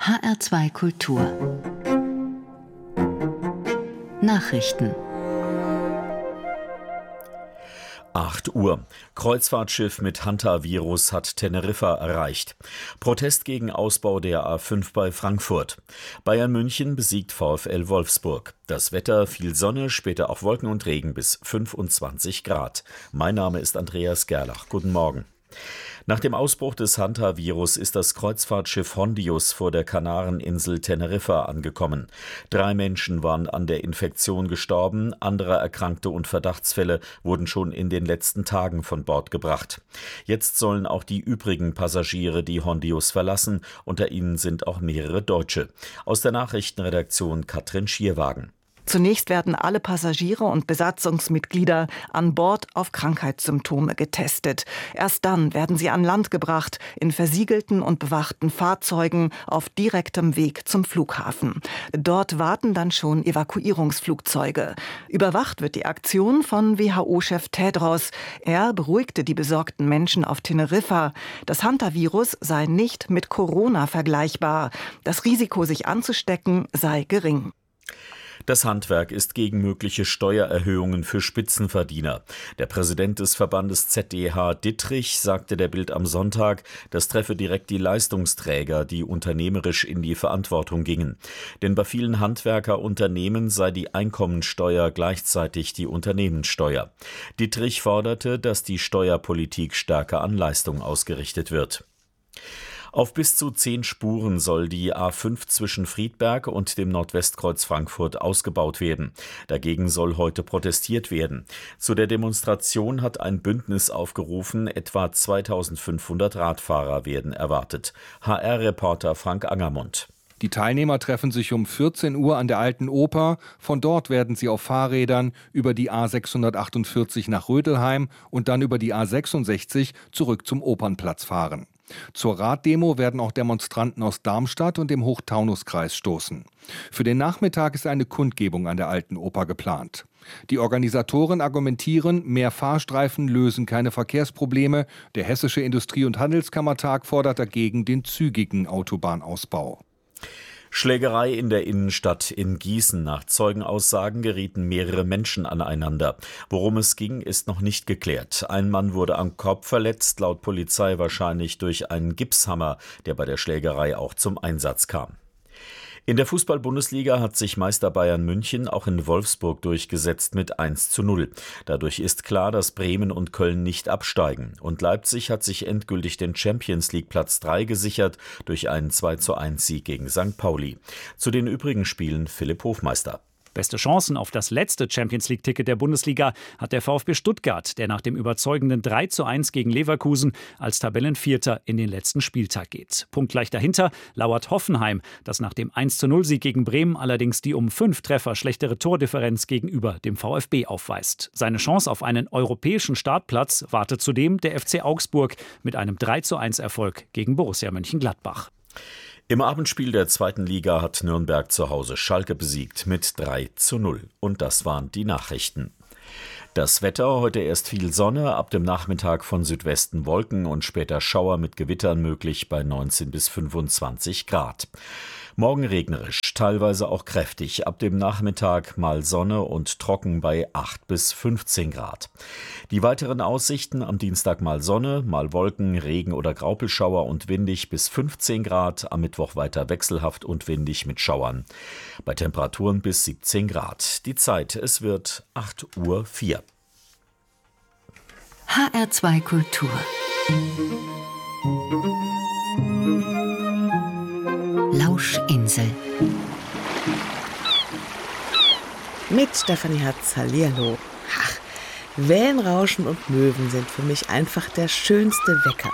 HR2 Kultur Nachrichten 8 Uhr. Kreuzfahrtschiff mit Hantavirus hat Teneriffa erreicht. Protest gegen Ausbau der A5 bei Frankfurt. Bayern München besiegt VfL Wolfsburg. Das Wetter: viel Sonne, später auch Wolken und Regen bis 25 Grad. Mein Name ist Andreas Gerlach. Guten Morgen. Nach dem Ausbruch des Hantavirus ist das Kreuzfahrtschiff Hondius vor der Kanareninsel Teneriffa angekommen. 3 Menschen waren an der Infektion gestorben, andere Erkrankte und Verdachtsfälle wurden schon in den letzten Tagen von Bord gebracht. Jetzt sollen auch die übrigen Passagiere die Hondius verlassen, unter ihnen sind auch mehrere Deutsche. Aus der Nachrichtenredaktion Katrin Schierwagen. Zunächst werden alle Passagiere und Besatzungsmitglieder an Bord auf Krankheitssymptome getestet. Erst dann werden sie an Land gebracht, in versiegelten und bewachten Fahrzeugen auf direktem Weg zum Flughafen. Dort warten dann schon Evakuierungsflugzeuge. Überwacht wird die Aktion von WHO-Chef Tedros. Er beruhigte die besorgten Menschen auf Teneriffa. Das Hantavirus sei nicht mit Corona vergleichbar. Das Risiko, sich anzustecken, sei gering. Das Handwerk ist gegen mögliche Steuererhöhungen für Spitzenverdiener. Der Präsident des Verbandes ZDH Dittrich sagte der Bild am Sonntag, das treffe direkt die Leistungsträger, die unternehmerisch in die Verantwortung gingen. Denn bei vielen Handwerkerunternehmen sei die Einkommensteuer gleichzeitig die Unternehmenssteuer. Dittrich forderte, dass die Steuerpolitik stärker an Leistung ausgerichtet wird. Auf bis zu 10 Spuren soll die A5 zwischen Friedberg und dem Nordwestkreuz Frankfurt ausgebaut werden. Dagegen soll heute protestiert werden. Zu der Demonstration hat ein Bündnis aufgerufen, etwa 2500 Radfahrer werden erwartet. HR-Reporter Frank Angermund. Die Teilnehmer treffen sich um 14 Uhr an der Alten Oper. Von dort werden sie auf Fahrrädern über die A648 nach Rödelheim und dann über die A66 zurück zum Opernplatz fahren. Zur Raddemo werden auch Demonstranten aus Darmstadt und dem Hochtaunuskreis stoßen. Für den Nachmittag ist eine Kundgebung an der Alten Oper geplant. Die Organisatoren argumentieren, mehr Fahrstreifen lösen keine Verkehrsprobleme. Der Hessische Industrie- und Handelskammertag fordert dagegen den zügigen Autobahnausbau. Schlägerei in der Innenstadt in Gießen. Nach Zeugenaussagen gerieten mehrere Menschen aneinander. Worum es ging, ist noch nicht geklärt. Ein Mann wurde am Kopf verletzt, laut Polizei wahrscheinlich durch einen Gipshammer, der bei der Schlägerei auch zum Einsatz kam. In der Fußball-Bundesliga hat sich Meister Bayern München auch in Wolfsburg durchgesetzt mit 1:0. Dadurch ist klar, dass Bremen und Köln nicht absteigen. Und Leipzig hat sich endgültig den Champions-League-Platz 3 gesichert durch einen 2:1-Sieg gegen St. Pauli. Zu den übrigen Spielen Philipp Hofmeister. Beste Chancen auf das letzte Champions-League-Ticket der Bundesliga hat der VfB Stuttgart, der nach dem überzeugenden 3:1 gegen Leverkusen als Tabellenvierter in den letzten Spieltag geht. Punktgleich dahinter lauert Hoffenheim, das nach dem 1:0-Sieg gegen Bremen allerdings die um 5 Treffer schlechtere Tordifferenz gegenüber dem VfB aufweist. Seine Chance auf einen europäischen Startplatz wartet zudem der FC Augsburg mit einem 3:1-Erfolg gegen Borussia Mönchengladbach. Im Abendspiel der 2. Liga hat Nürnberg zu Hause Schalke besiegt mit 3:0. Und das waren die Nachrichten. Das Wetter: heute erst viel Sonne, ab dem Nachmittag von Südwesten Wolken und später Schauer mit Gewittern möglich bei 19 bis 25 Grad. Morgen regnerisch, teilweise auch kräftig, ab dem Nachmittag mal Sonne und trocken bei 8 bis 15 Grad. Die weiteren Aussichten: am Dienstag mal Sonne, mal Wolken, Regen oder Graupelschauer und windig bis 15 Grad, am Mittwoch weiter wechselhaft und windig mit Schauern. Bei Temperaturen bis 17 Grad. Die Zeit: es wird 8:04 Uhr. HR2 Kultur Lauschinsel mit Stefanie Herz. Hallihallo. Ach, Wellenrauschen und Möwen sind für mich einfach der schönste Wecker.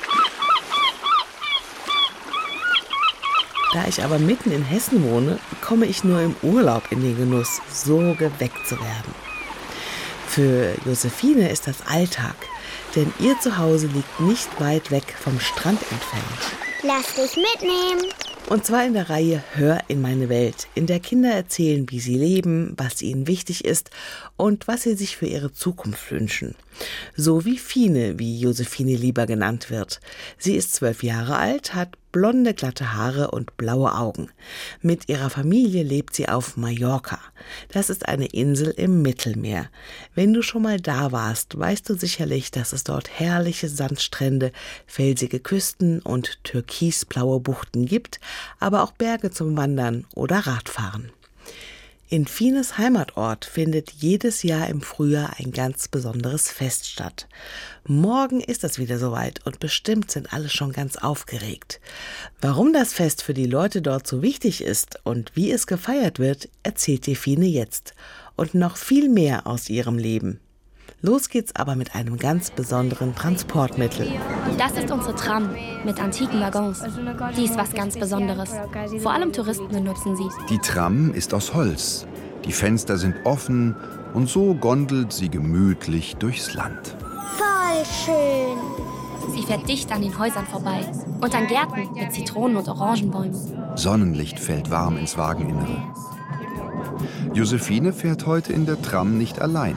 Da ich aber mitten in Hessen wohne, komme ich nur im Urlaub in den Genuss, so geweckt zu werden. Für Josephine ist das Alltag, denn ihr Zuhause liegt nicht weit weg vom Strand entfernt. Lass dich mitnehmen. Und zwar in der Reihe Hör in meine Welt, in der Kinder erzählen, wie sie leben, was ihnen wichtig ist und was sie sich für ihre Zukunft wünschen. So wie Fine, wie Josephine lieber genannt wird. Sie ist 12 Jahre alt, hat blonde, glatte Haare und blaue Augen. Mit ihrer Familie lebt sie auf Mallorca. Das ist eine Insel im Mittelmeer. Wenn du schon mal da warst, weißt du sicherlich, dass es dort herrliche Sandstrände, felsige Küsten und türkisblaue Buchten gibt, aber auch Berge zum Wandern oder Radfahren. In Fines Heimatort findet jedes Jahr im Frühjahr ein ganz besonderes Fest statt. Morgen ist es wieder soweit und bestimmt sind alle schon ganz aufgeregt. Warum das Fest für die Leute dort so wichtig ist und wie es gefeiert wird, erzählt dir Fine jetzt. Und noch viel mehr aus ihrem Leben. Los geht's aber mit einem ganz besonderen Transportmittel. Das ist unsere Tram mit antiken Waggons. Die ist was ganz Besonderes. Vor allem Touristen benutzen sie. Die Tram ist aus Holz. Die Fenster sind offen und so gondelt sie gemütlich durchs Land. Voll schön. Sie fährt dicht an den Häusern vorbei und an Gärten mit Zitronen- und Orangenbäumen. Sonnenlicht fällt warm ins Wageninnere. Josephine fährt heute in der Tram nicht alleine.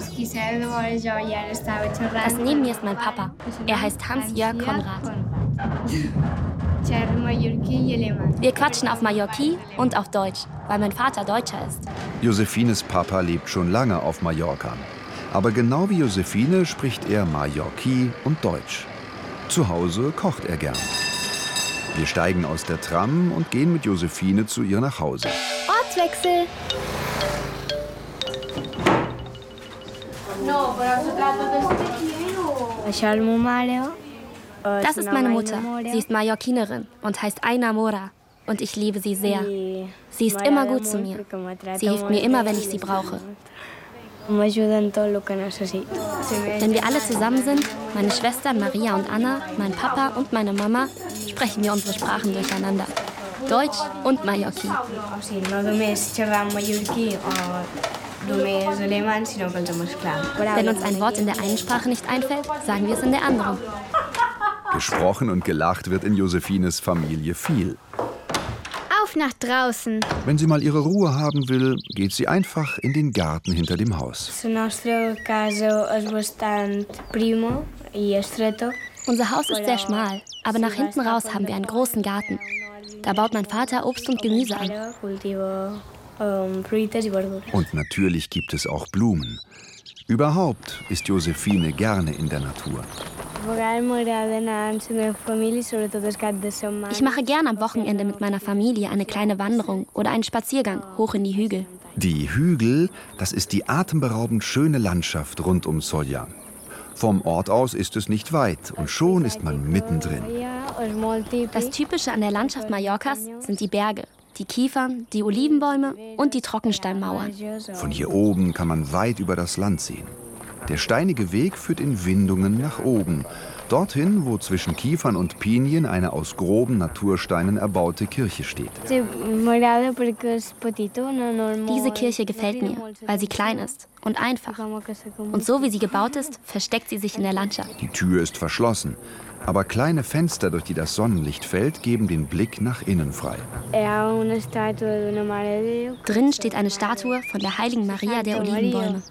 Das neben mir ist mein Papa. Er heißt Hans-Jörg Konrad. Wir quatschen auf Mallorquí und auf Deutsch, weil mein Vater Deutscher ist. Josephines Papa lebt schon lange auf Mallorca. Aber genau wie Josephine spricht er Mallorquí und Deutsch. Zu Hause kocht er gern. Wir steigen aus der Tram und gehen mit Josephine zu ihr nach Hause. Ortswechsel. Das ist meine Mutter. Sie ist Mallorquinerin und heißt Aina Mora. Und ich liebe sie sehr. Sie ist immer gut zu mir. Sie hilft mir immer, wenn ich sie brauche. Wenn wir alle zusammen sind, meine Schwestern Maria und Anna, mein Papa und meine Mama, sprechen wir unsere Sprachen durcheinander. Deutsch und Mallorquí. Wenn uns ein Wort in der einen Sprache nicht einfällt, sagen wir es in der anderen. Gesprochen und gelacht wird in Josephines Familie viel. Auf nach draußen. Wenn sie mal ihre Ruhe haben will, geht sie einfach in den Garten hinter dem Haus. Unser Haus ist sehr schmal, aber nach hinten raus haben wir einen großen Garten. Da baut mein Vater Obst und Gemüse an. Und natürlich gibt es auch Blumen. Überhaupt ist Josephine gerne in der Natur. Ich mache gern am Wochenende mit meiner Familie eine kleine Wanderung oder einen Spaziergang hoch in die Hügel. Die Hügel, das ist die atemberaubend schöne Landschaft rund um Sóller. Vom Ort aus ist es nicht weit und schon ist man mittendrin. Das Typische an der Landschaft Mallorcas sind die Berge, die Kiefern, die Olivenbäume und die Trockensteinmauern. Von hier oben kann man weit über das Land sehen. Der steinige Weg führt in Windungen nach oben, dorthin, wo zwischen Kiefern und Pinien eine aus groben Natursteinen erbaute Kirche steht. Diese Kirche gefällt mir, weil sie klein ist und einfach. Und so wie sie gebaut ist, versteckt sie sich in der Landschaft. Die Tür ist verschlossen, aber kleine Fenster, durch die das Sonnenlicht fällt, geben den Blick nach innen frei. Drinnen steht eine Statue von der heiligen Maria der Olivenbäume.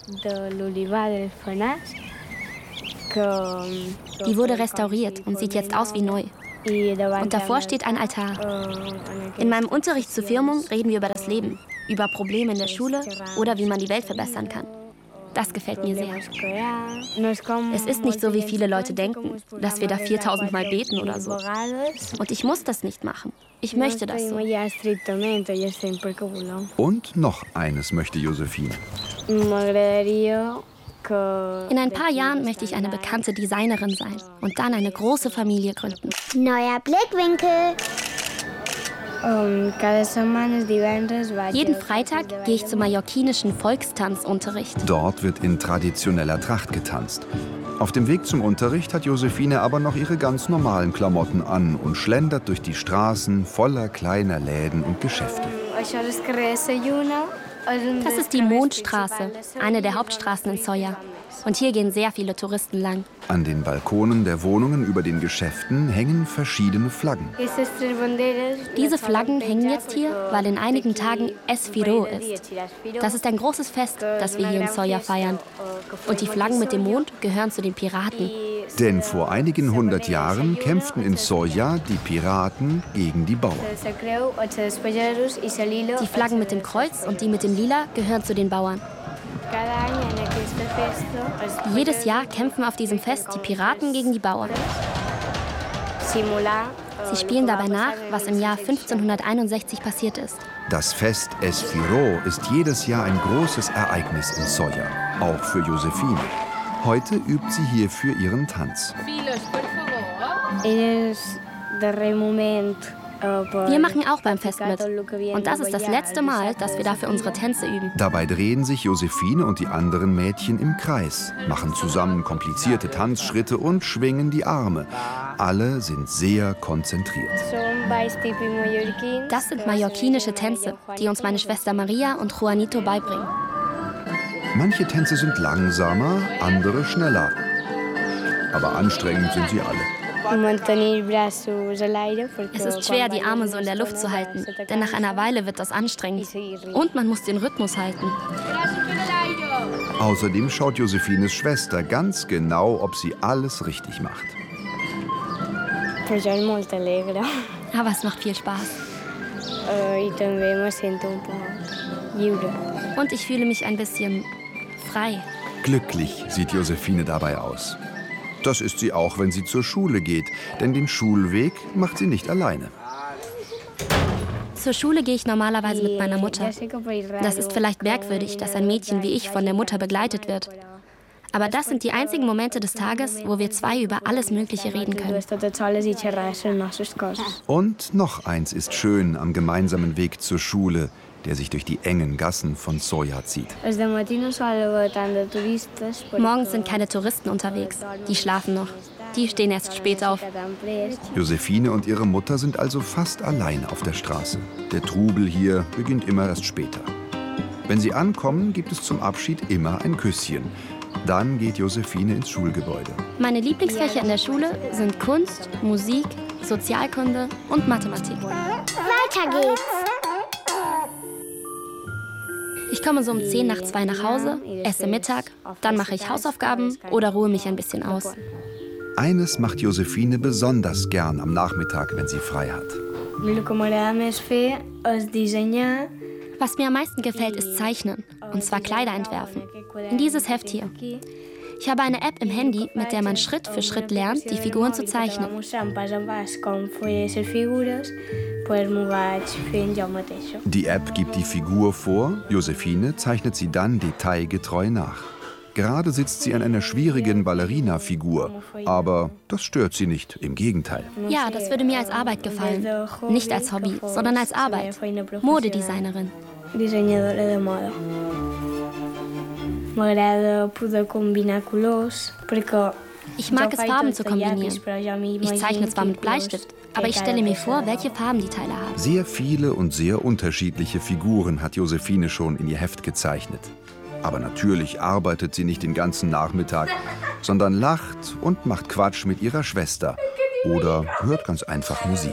Die wurde restauriert und sieht jetzt aus wie neu. Und davor steht ein Altar. In meinem Unterricht zur Firmung reden wir über das Leben, über Probleme in der Schule oder wie man die Welt verbessern kann. Das gefällt mir sehr. Es ist nicht so, wie viele Leute denken, dass wir da 4000 Mal beten oder so. Und ich muss das nicht machen. Ich möchte das so. Und noch eines möchte Josephine. In ein paar Jahren möchte ich eine bekannte Designerin sein und dann eine große Familie gründen. Neuer Blickwinkel. Jeden Freitag gehe ich zum mallorquinischen Volkstanzunterricht. Dort wird in traditioneller Tracht getanzt. Auf dem Weg zum Unterricht hat Josephine aber noch ihre ganz normalen Klamotten an und schlendert durch die Straßen voller kleiner Läden und Geschäfte. Das ist die Mondstraße, eine der Hauptstraßen in Sóller. Und hier gehen sehr viele Touristen lang. An den Balkonen der Wohnungen über den Geschäften hängen verschiedene Flaggen. Diese Flaggen hängen jetzt hier, weil in einigen Tagen Esfiró ist. Das ist ein großes Fest, das wir hier in Sóller feiern. Und die Flaggen mit dem Mond gehören zu den Piraten. Denn vor einigen 100 Jahren kämpften in Solla die Piraten gegen die Bauern. Die Flaggen mit dem Kreuz und die mit dem Lila gehören zu den Bauern. Jedes Jahr kämpfen auf diesem Fest die Piraten gegen die Bauern. Sie spielen dabei nach, was im Jahr 1561 passiert ist. Das Fest Esfiro ist jedes Jahr ein großes Ereignis in Solla, auch für Josephine. Heute übt sie hierfür ihren Tanz. Wir machen auch beim Fest mit. Und das ist das letzte Mal, dass wir dafür unsere Tänze üben. Dabei drehen sich Josephine und die anderen Mädchen im Kreis, machen zusammen komplizierte Tanzschritte und schwingen die Arme. Alle sind sehr konzentriert. Das sind mallorquinische Tänze, die uns meine Schwester Maria und Juanito beibringen. Manche Tänze sind langsamer, andere schneller. Aber anstrengend sind sie alle. Es ist schwer, die Arme so in der Luft zu halten, denn nach einer Weile wird das anstrengend. Und man muss den Rhythmus halten. Außerdem schaut Josephines Schwester ganz genau, ob sie alles richtig macht. Aber es macht viel Spaß. Und ich fühle mich ein bisschen frei. Glücklich sieht Josephine dabei aus. Das ist sie auch, wenn sie zur Schule geht, denn den Schulweg macht sie nicht alleine. Zur Schule gehe ich normalerweise mit meiner Mutter. Das ist vielleicht merkwürdig, dass ein Mädchen wie ich von der Mutter begleitet wird. Aber das sind die einzigen Momente des Tages, wo wir zwei über alles Mögliche reden können. Und noch eins ist schön am gemeinsamen Weg zur Schule, der sich durch die engen Gassen von Solla zieht. Morgens sind keine Touristen unterwegs. Die schlafen noch. Die stehen erst spät auf. Josephine und ihre Mutter sind also fast allein auf der Straße. Der Trubel hier beginnt immer erst später. Wenn sie ankommen, gibt es zum Abschied immer ein Küsschen. Dann geht Josephine ins Schulgebäude. Meine Lieblingsfächer in der Schule sind Kunst, Musik, Sozialkunde und Mathematik. Weiter geht's. Ich komme so um 1:50 nach Hause, esse Mittag, dann mache ich Hausaufgaben oder ruhe mich ein bisschen aus. Eines macht Josephine besonders gern am Nachmittag, wenn sie frei hat. Was mir am meisten gefällt, ist Zeichnen, und zwar Kleider entwerfen. In dieses Heft hier. Ich habe eine App im Handy, mit der man Schritt für Schritt lernt, die Figuren zu zeichnen. Die App gibt die Figur vor, Josephine zeichnet sie dann detailgetreu nach. Gerade sitzt sie an einer schwierigen Ballerina-Figur, aber das stört sie nicht, im Gegenteil. Ja, das würde mir als Arbeit gefallen. Nicht als Hobby, sondern als Arbeit. Modedesignerin. Ich mag es, Farben zu kombinieren. Ich zeichne zwar mit Bleistift, aber ich stelle mir vor, welche Farben die Teile haben. Sehr viele und sehr unterschiedliche Figuren hat Josephine schon in ihr Heft gezeichnet. Aber natürlich arbeitet sie nicht den ganzen Nachmittag, sondern lacht und macht Quatsch mit ihrer Schwester oder hört ganz einfach Musik.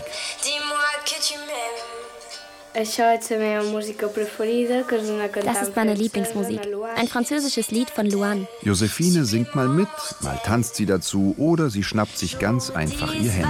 Das ist meine Lieblingsmusik. Ein französisches Lied von Luan. Josephine singt mal mit, mal tanzt sie dazu oder sie schnappt sich ganz einfach ihr Handy.